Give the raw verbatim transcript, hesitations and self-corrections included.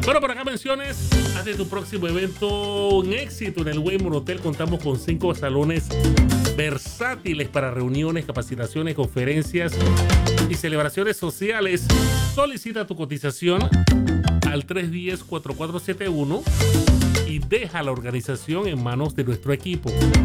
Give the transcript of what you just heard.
Bueno, por acá menciones, haz de tu próximo evento un éxito. En el Waymore Hotel contamos con cinco salones versátiles para reuniones, capacitaciones, conferencias y celebraciones sociales. Solicita tu cotización al tres uno cero, cuatro cuatro siete uno y deja la organización en manos de nuestro equipo.